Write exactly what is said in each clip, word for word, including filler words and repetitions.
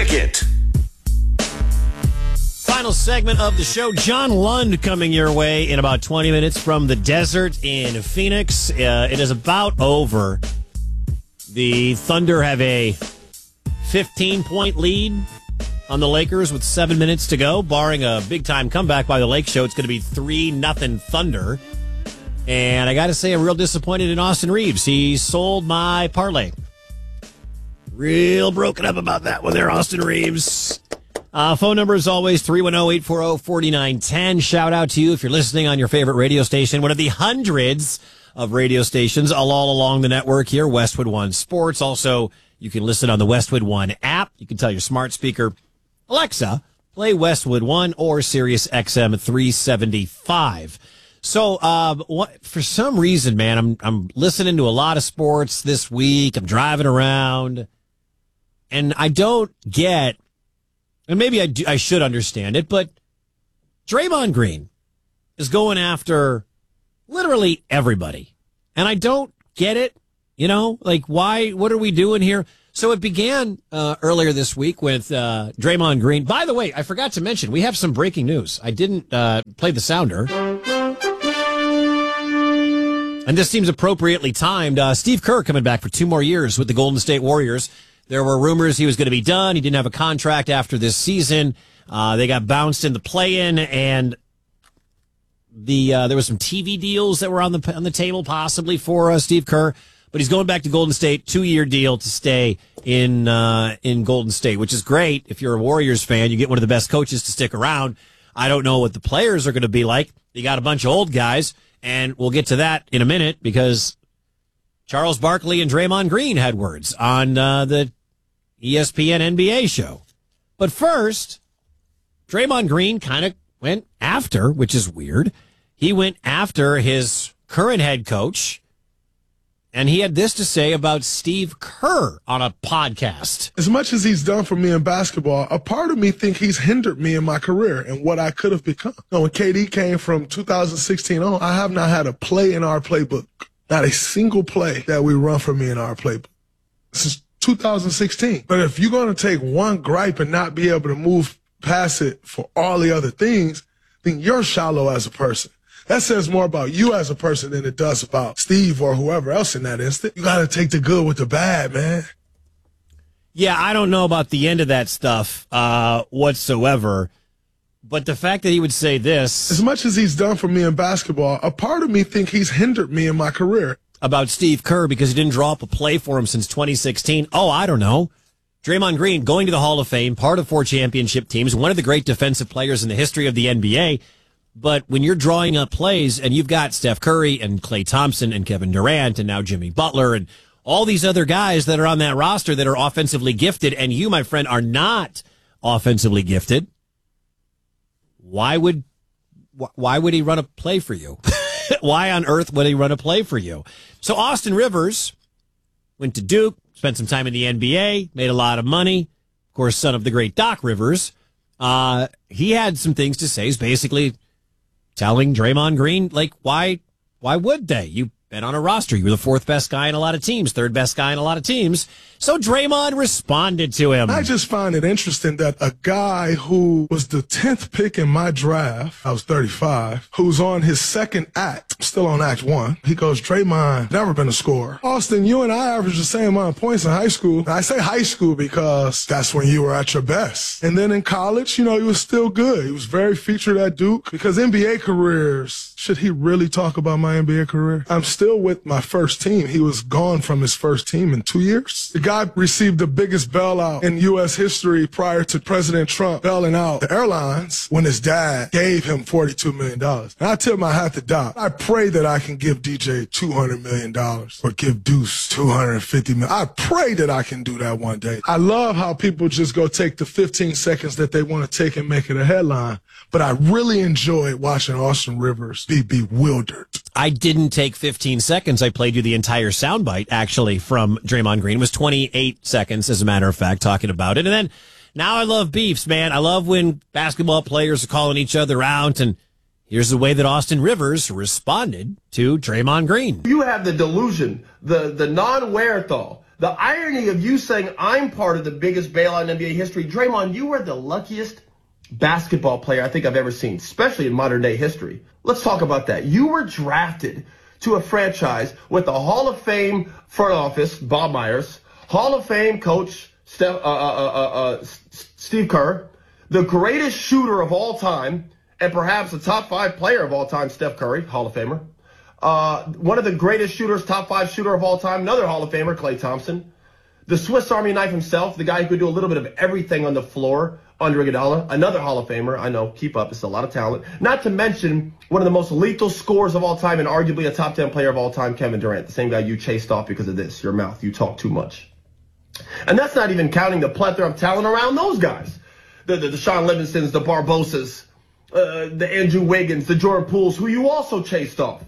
Wicket. Final segment of the show. John Lund coming your way in about twenty minutes from the desert in Phoenix. Uh, it is about over. The Thunder have a fifteen-point lead on the Lakers with seven minutes to go. Barring a big-time comeback by the Lake Show, it's going to be three nothing Thunder. And I got to say, I'm real disappointed in Austin Reeves. He sold my parlay. Real broken up about that one there, Austin Reeves. Uh, phone number is always three one zero, eight four zero, four nine one zero. Shout out to you if you're listening on your favorite radio station, one of the hundreds of radio stations all along the network here, Westwood One Sports. Also, you can listen on the Westwood One app. You can tell your smart speaker, Alexa, play Westwood One or Sirius X M three seventy-five. So, uh, what, for some reason, man, I'm I'm listening to a lot of sports this week. I'm driving around, and I don't get, and maybe I do, I should understand it, but Draymond Green is going after literally everybody, and I don't get it. You know, like, why? What are we doing here? So it began uh, earlier this week with uh, Draymond Green. By the way, I forgot to mention, we have some breaking news. I didn't uh, play the sounder. And this seems appropriately timed. Uh, Steve Kerr coming back for two more years with the Golden State Warriors. There were rumors he was going to be done. He didn't have a contract after this season. Uh, they got bounced in the play-in, and the uh, there was some T V deals that were on the on the table possibly for uh, Steve Kerr. But he's going back to Golden State, two-year deal to stay in uh, in Golden State, which is great. If you're a Warriors fan, you get one of the best coaches to stick around. I don't know what the players are going to be like. You got a bunch of old guys, and we'll get to that in a minute because Charles Barkley and Draymond Green had words on uh, the E S P N N B A show. But first, Draymond Green kind of went after, which is weird. He went after his current head coach, and he had this to say about Steve Kerr on a podcast. As much as he's done for me in basketball, a part of me think he's hindered me in my career and what I could have become. You know, when K D came from two thousand sixteen on, I have not had a play in our playbook. Not a single play that we run for me in our playbook. Since two thousand sixteen. But if you're going to take one gripe and not be able to move past it for all the other things, then you're shallow as a person. That says more about you as a person than it does about Steve or whoever else in that instant. You got to take the good with the bad, man. Yeah, I don't know about the end of that stuff uh, whatsoever. But the fact that he would say this. As much as he's done for me in basketball, a part of me think he's hindered me in my career. About Steve Kerr because he didn't draw up a play for him since twenty sixteen. Oh, I don't know. Draymond Green going to the Hall of Fame, part of four championship teams, one of the great defensive players in the history of the N B A. But when you're drawing up plays and you've got Steph Curry and Klay Thompson and Kevin Durant and now Jimmy Butler and all these other guys that are on that roster that are offensively gifted, and you, my friend, are not offensively gifted, why would why would he run a play for you? Why on earth would he run a play for you? So Austin Rivers went to Duke, spent some time in the N B A, made a lot of money. Of course, son of the great Doc Rivers. Uh, he had some things to say. He's basically telling Draymond Green, like, why why would they? You've been on a roster. You were the fourth best guy in a lot of teams, third best guy in a lot of teams. So Draymond responded to him. I just find it interesting that a guy who was the tenth pick in my draft, I was thirty-five, who's on his second act, still on act one, he goes, Draymond, never been a scorer. Austin, you and I averaged the same amount of points in high school. I say high school because that's when you were at your best. And then in college, you know, he was still good. He was very featured at Duke because N B A careers, should he really talk about my N B A career? I'm still with my first team. He was gone from his first team in two years. The guy received the biggest bailout in U S history prior to President Trump bailing out the airlines when his dad gave him forty-two million dollars. And I tip my hat to Doc. I pray that I can give D J two hundred million dollars or give Deuce two hundred fifty million dollars. I pray that I can do that one day. I love how people just go take the fifteen seconds that they want to take and make it a headline. But I really enjoyed watching Austin Rivers be bewildered. I didn't take fifteen seconds. I played you the entire soundbite, actually, from Draymond Green. It was twenty-eight seconds, as a matter of fact, talking about it. And then, now I love beefs, man. I love when basketball players are calling each other out. And here's the way that Austin Rivers responded to Draymond Green. You have the delusion, the, the non-wherewithal The irony of you saying I'm part of the biggest bailout in N B A history, Draymond, you are the luckiest basketball player I think I've ever seen, especially in modern day history. Let's talk about that. You were drafted to a franchise with the Hall of Fame front office, Bob Myers, Hall of Fame coach, Steph, uh, uh, uh, uh, Steve Kerr, the greatest shooter of all time, and perhaps the top five player of all time, Steph Curry, Hall of Famer. Uh, one of the greatest shooters, top five shooter of all time, another Hall of Famer, Klay Thompson. The Swiss Army knife himself, the guy who could do a little bit of everything on the floor, Andre Iguodala, another Hall of Famer. I know, keep up, it's a lot of talent. Not to mention one of the most lethal scorers of all time and arguably a top ten player of all time, Kevin Durant, the same guy you chased off because of this, your mouth. You talk too much. And that's not even counting the plethora of talent around those guys. The, the, the Sean Livingstons, the Barbosas, uh, the Andrew Wiggins, the Jordan Pooles, who you also chased off.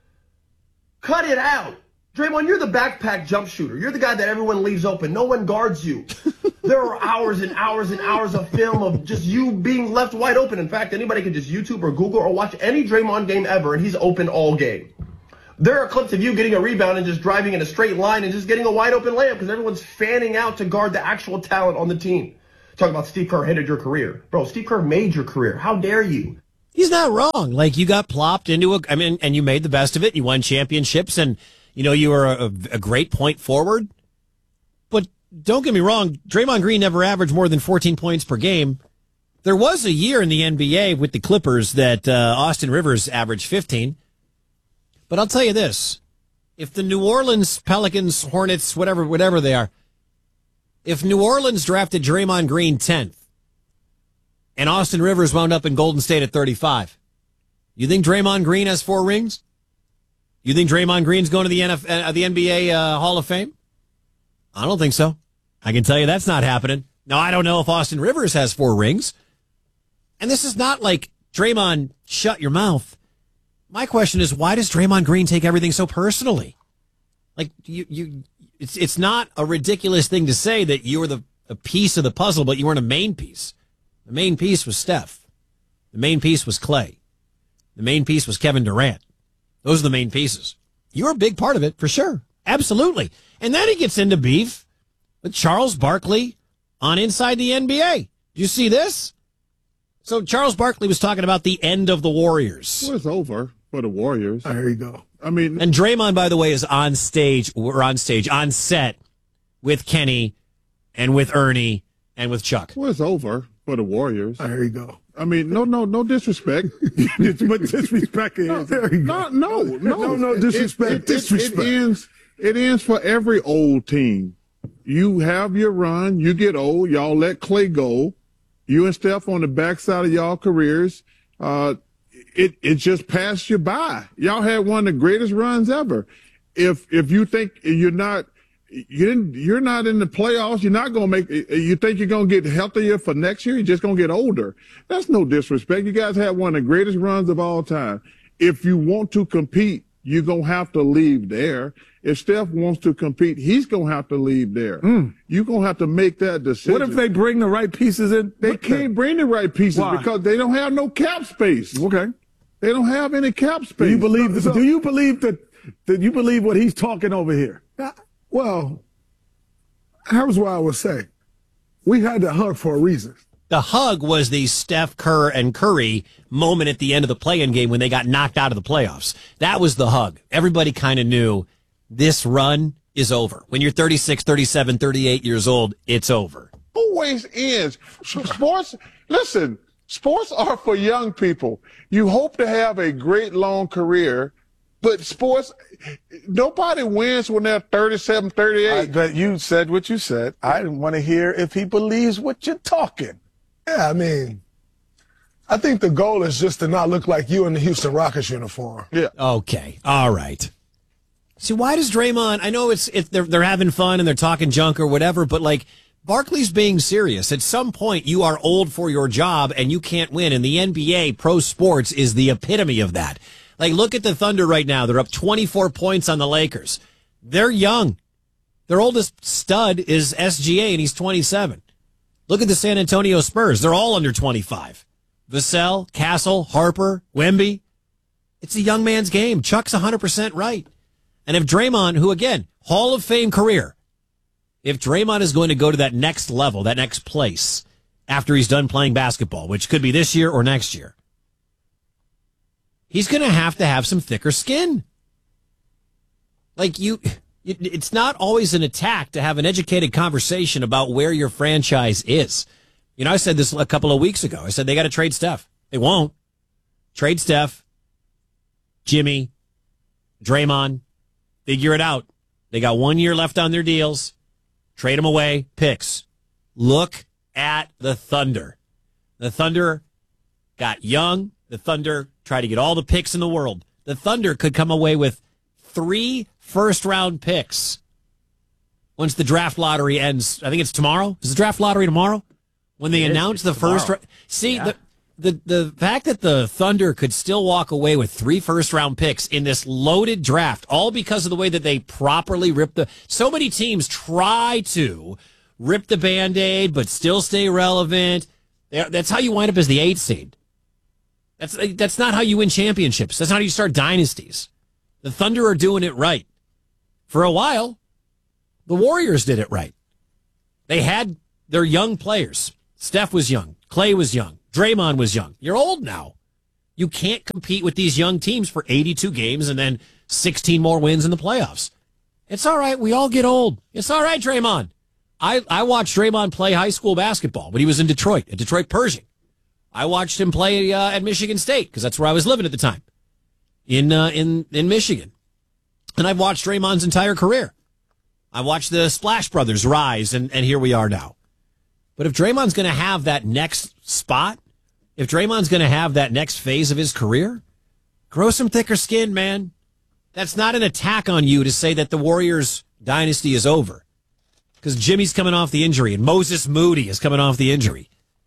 Cut it out. Draymond, you're the backpack jump shooter. You're the guy that everyone leaves open. No one guards you. There are hours and hours and hours of film of just you being left wide open. In fact, anybody can just YouTube or Google or watch any Draymond game ever, and he's open all game. There are clips of you getting a rebound and just driving in a straight line and just getting a wide open layup because everyone's fanning out to guard the actual talent on the team. Talking about Steve Kerr ended your career. Bro, Steve Kerr made your career. How dare you? He's not wrong. Like, you got plopped into a, I mean, and you made the best of it. You won championships, and, you know, you were a, a great point forward. But don't get me wrong, Draymond Green never averaged more than fourteen points per game. There was a year in the N B A with the Clippers that uh, Austin Rivers averaged fifteen. But I'll tell you this. If the New Orleans Pelicans, Hornets, whatever, whatever they are, if New Orleans drafted Draymond Green tenth, and Austin Rivers wound up in Golden State at thirty-five. You think Draymond Green has four rings? You think Draymond Green's going to the N F L, uh, the N B A uh, Hall of Fame? I don't think so. I can tell you that's not happening. Now, I don't know if Austin Rivers has four rings. And this is not like, Draymond, shut your mouth. My question is, why does Draymond Green take everything so personally? Like, you, you, it's it's not a ridiculous thing to say that you were the a piece of the puzzle, but you weren't a main piece. The main piece was Steph. The main piece was Klay. The main piece was Kevin Durant. Those are the main pieces. You're a big part of it, for sure. Absolutely. And then he gets into beef with Charles Barkley on Inside the N B A. Did you see this? So Charles Barkley was talking about the end of the Warriors. Well, it's over for the Warriors. There you go. I mean, and Draymond, by the way, is on stage, or on stage, on set with Kenny and with Ernie and with Chuck. Well, it's over for the Warriors. There you go. I mean, no, no, no disrespect. It's much disrespect. No, there you no, go. no, no, no, no disrespect. It, it, disrespect. It, it ends. It ends for every old team. You have your run. You get old. Y'all let Klay go. You and Steph on the backside of y'all careers. Uh, it it just passed you by. Y'all had one of the greatest runs ever. If if you think you're not. You didn't, you're not in the playoffs. You're not going to make, you think you're going to get healthier for next year? You're just going to get older. That's no disrespect. You guys had one of the greatest runs of all time. If you want to compete, you're going to have to leave there. If Steph wants to compete, he's going to have to leave there. Mm. You're going to have to make that decision. What if they bring the right pieces in? They can't bring the right pieces Why? Because they don't have no cap space. Okay. They don't have any cap space. Do you believe, so, do you believe that, that you believe what he's talking over here? Well, here's what I would say. We had the hug for a reason. The hug was the Steph, Kerr, and Curry moment at the end of the play-in game when they got knocked out of the playoffs. That was the hug. Everybody kind of knew this run is over. When you're thirty-six, thirty-seven, thirty-eight years old, it's over. Always ends. Sports, listen, sports are for young people. You hope to have a great long career. But sports, nobody wins when they're thirty-seven, thirty-eight. I, but you said what you said. I want to hear if he believes what you're talking. Yeah, I mean, I think the goal is just to not look like you in the Houston Rockets uniform. Yeah. Okay. All right. See, why does Draymond, I know it's, it's they're, they're having fun and they're talking junk or whatever, but like, Barkley's being serious. At some point, you are old for your job and you can't win. And the N B A, pro sports, is the epitome of that. Like, look at the Thunder right now. They're up twenty-four points on the Lakers. They're young. Their oldest stud is S G A, and he's twenty-seven. Look at the San Antonio Spurs. They're all under twenty-five. Vassell, Castle, Harper, Wemby. It's a young man's game. Chuck's one hundred percent right. And if Draymond, who, again, Hall of Fame career, if Draymond is going to go to that next level, that next place, after he's done playing basketball, which could be this year or next year, he's going to have to have some thicker skin. Like, you, it's not always an attack to have an educated conversation about where your franchise is. You know, I said this a couple of weeks ago. I said they got to trade Steph. They won't. Trade Steph, Jimmy, Draymond, figure it out. They got one year left on their deals. Trade them away, picks. Look at the Thunder. The Thunder got young. The Thunder tried to get all the picks in the world. The Thunder could come away with three first-round picks once the draft lottery ends. I think it's tomorrow. Is the draft lottery tomorrow? When they it announce is, the tomorrow. first round. See, yeah. the, the the fact that the Thunder could still walk away with three first-round picks in this loaded draft, all because of the way that they properly ripped the... So many teams try to rip the Band-Aid, but still stay relevant. That's how you wind up as the eighth seed. That's, that's not how you win championships. That's not how you start dynasties. The Thunder are doing it right. For a while, the Warriors did it right. They had their young players. Steph was young. Clay was young. Draymond was young. You're old now. You can't compete with these young teams for eighty-two games and then sixteen more wins in the playoffs. It's all right. We all get old. It's all right, Draymond. I, I watched Draymond play high school basketball when he was in Detroit, at Detroit Pershing. I watched him play uh, at Michigan State because that's where I was living at the time, in uh, in in Michigan. And I've watched Draymond's entire career. I watched the Splash Brothers rise, and, and here we are now. But if Draymond's going to have that next spot, if Draymond's going to have that next phase of his career, grow some thicker skin, man. That's not an attack on you to say that the Warriors dynasty is over. Because Jimmy's coming off the injury, and Moses Moody is coming off the injury.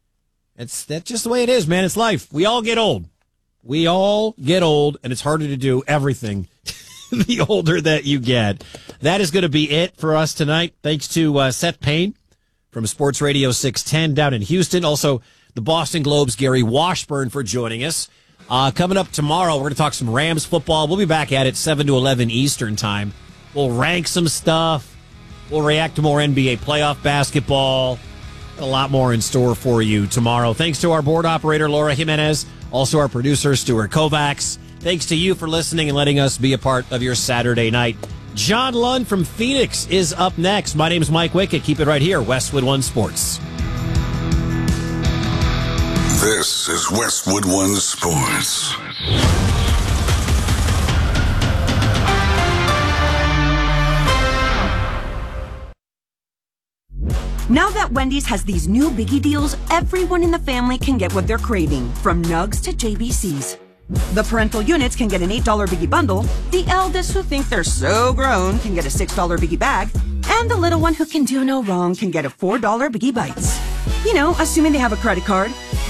It's that's just the way it is, man. It's life. We all get old. We all get old, and it's harder to do everything the older that you get. That is going to be it for us tonight. Thanks to uh, Seth Payne from Sports Radio six ten down in Houston. Also, the Boston Globe's Gary Washburn for joining us. Uh, coming up tomorrow, we're going to talk some Rams football. We'll be back at it seven to eleven Eastern time. We'll rank some stuff. We'll react to more N B A playoff basketball. A lot more in store for you tomorrow. Thanks to our board operator, Laura Jimenez. Also our producer, Stuart Kovacs. Thanks to you for listening and letting us be a part of your Saturday night. John Lund from Phoenix is up next. My name's Mike Wickett. Keep it right here, Westwood One Sports. This is Westwood One Sports. Now that Wendy's has these new biggie deals, everyone in the family can get what they're craving, from nugs to J B Cs. The parental units can get an eight dollar biggie bundle, the eldest who think they're so grown can get a six dollar biggie bag, and the little one who can do no wrong can get a four dollar biggie bites. You know, assuming they have a credit card.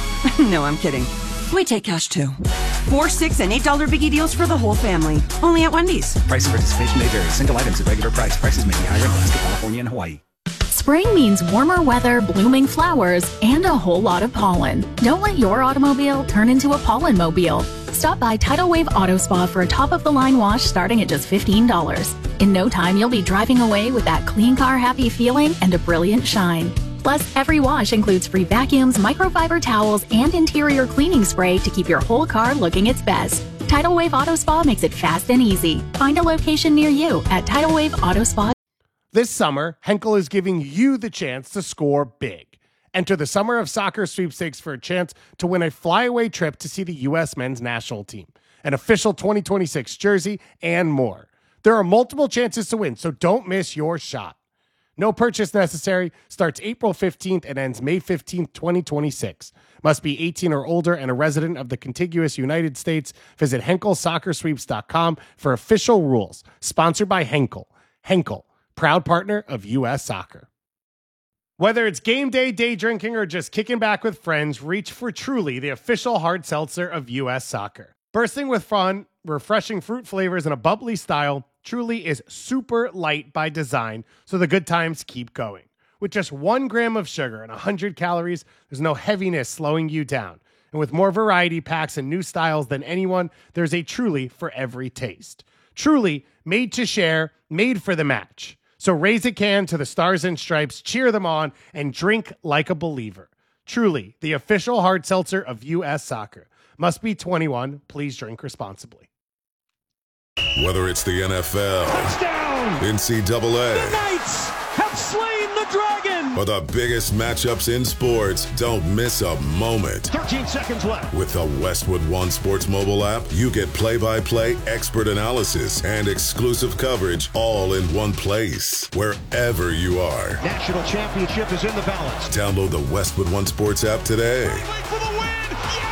No, I'm kidding. We take cash too. Four, six, and eight dollar biggie deals for the whole family. Only at Wendy's. Price and participation may vary. Single items at regular price. Prices may be higher in Alaska, California, and Hawaii. Spring means warmer weather, blooming flowers, and a whole lot of pollen. Don't let your automobile turn into a pollen mobile. Stop by Tidal Wave Auto Spa for a top-of-the-line wash starting at just fifteen dollars. In no time, you'll be driving away with that clean car happy feeling and a brilliant shine. Plus, every wash includes free vacuums, microfiber towels, and interior cleaning spray to keep your whole car looking its best. Tidal Wave Auto Spa makes it fast and easy. Find a location near you at Tidal Wave Auto Spa. This summer, Henkel is giving you the chance to score big. Enter the Summer of Soccer sweepstakes for a chance to win a flyaway trip to see the U S men's national team, an official twenty twenty-six jersey, and more. There are multiple chances to win, so don't miss your shot. No purchase necessary. Starts April fifteenth and ends May fifteenth, twenty twenty-six. Must be eighteen or older and a resident of the contiguous United States. Visit Henkel Soccer Sweeps dot com for official rules. Sponsored by Henkel. Henkel, proud partner of U S Soccer. Whether it's game day, day drinking, or just kicking back with friends, reach for Truly, the official hard seltzer of U S Soccer. Bursting with fun, refreshing fruit flavors, and a bubbly style, Truly is super light by design, so the good times keep going. With just one gram of sugar and one hundred calories, there's no heaviness slowing you down. And with more variety packs and new styles than anyone, there's a Truly for every taste. Truly, made to share, made for the match. So raise a can to the Stars and Stripes, cheer them on, and drink like a believer. Truly, the official hard seltzer of U S Soccer. Must be twenty-one. Please drink responsibly. Whether it's the N F L, touchdown, N C double A, the Knights have slain the dragon, or the biggest matchups in sports, don't miss a moment. thirteen seconds left. With the Westwood One Sports mobile app, you get play-by-play expert analysis and exclusive coverage all in one place, wherever you are. National championship is in the balance. Download the Westwood One Sports app today. For the win.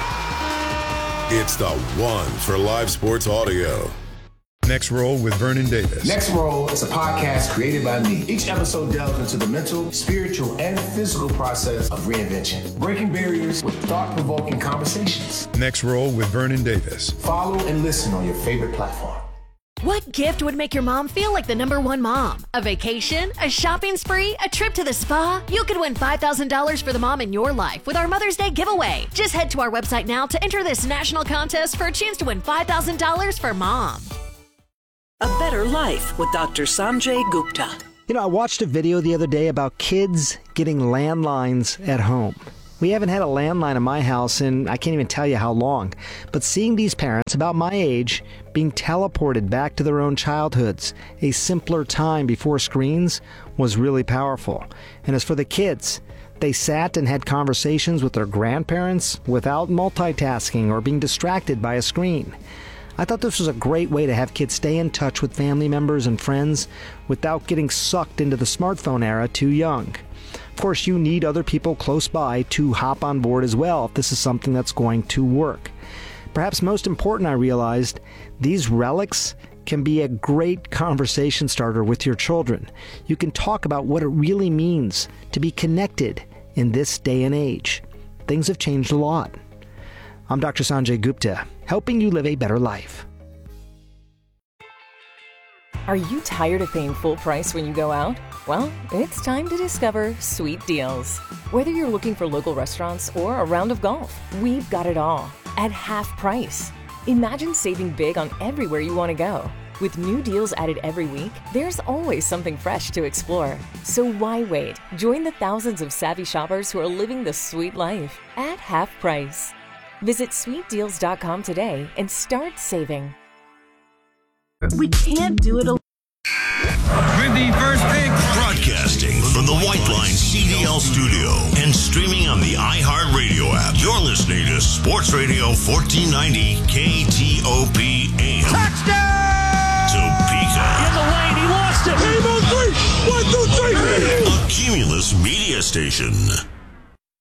Yeah! It's the one for live sports audio. Next Roll with Vernon Davis. Next Roll is a podcast created by me. Each episode delves into the mental, spiritual, and physical process of reinvention, breaking barriers with thought-provoking conversations. Next Roll with Vernon Davis. Follow and listen on your favorite platform. What gift would make your mom feel like the number one mom? A vacation? A shopping spree? A trip to the spa? You could win five thousand dollars for the mom in your life with our Mother's Day giveaway. Just head to our website now to enter this national contest for a chance to win five thousand dollars for mom. A Better Life with Doctor Sanjay Gupta. You know, I watched a video the other day about kids getting landlines at home. We haven't had a landline in my house in I can't even tell you how long. But seeing these parents about my age being teleported back to their own childhoods, a simpler time before screens, was really powerful. And as for the kids, they sat and had conversations with their grandparents without multitasking or being distracted by a screen. I thought this was a great way to have kids stay in touch with family members and friends without getting sucked into the smartphone era too young. Of course, you need other people close by to hop on board as well if this is something that's going to work. Perhaps most important, I realized, these relics can be a great conversation starter with your children. You can talk about what it really means to be connected in this day and age. Things have changed a lot. I'm Doctor Sanjay Gupta, helping you live a better life. Are you tired of paying full price when you go out? Well, it's time to discover Sweet Deals. Whether you're looking for local restaurants or a round of golf, we've got it all at half price. Imagine saving big on everywhere you want to go. With new deals added every week, there's always something fresh to explore. So why wait? Join the thousands of savvy shoppers who are living the sweet life at half price. Visit sweet deals dot com today and start saving. We can't do it alone. With the first pick. Broadcasting from the White Line C D L studio and streaming on the iHeartRadio app. You're listening to Sports Radio fourteen ninety K T O P A M. Touchdown! Topeka. In the lane, he lost it. Game on three. One, two, three. A Cumulus media station.